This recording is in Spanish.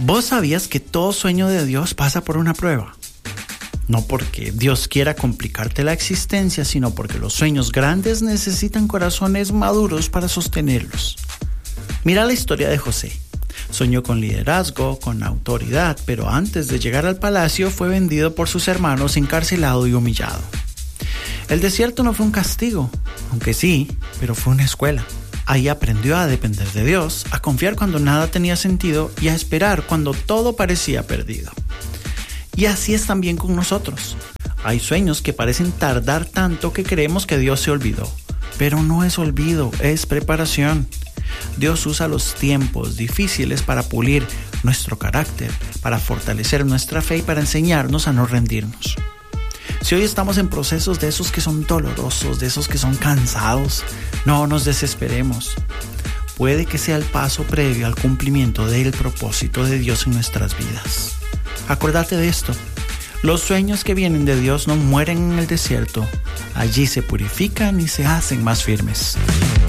¿Vos sabías que todo sueño de Dios pasa por una prueba? No porque Dios quiera complicarte la existencia, sino porque los sueños grandes necesitan corazones maduros para sostenerlos. Mira la historia de José. Soñó con liderazgo, con autoridad, pero antes de llegar al palacio fue vendido por sus hermanos, encarcelado y humillado. El desierto no fue un castigo, aunque sí, pero fue una escuela. Ahí aprendió a depender de Dios, a confiar cuando nada tenía sentido y a esperar cuando todo parecía perdido. Y así es también con nosotros. Hay sueños que parecen tardar tanto que creemos que Dios se olvidó, pero no es olvido, es preparación. Dios usa los tiempos difíciles para pulir nuestro carácter, para fortalecer nuestra fe y para enseñarnos a no rendirnos. Si hoy estamos en procesos de esos que son dolorosos, de esos que son cansados, no nos desesperemos. Puede que sea el paso previo al cumplimiento del propósito de Dios en nuestras vidas. Acordate de esto. Los sueños que vienen de Dios no mueren en el desierto. Allí se purifican y se hacen más firmes.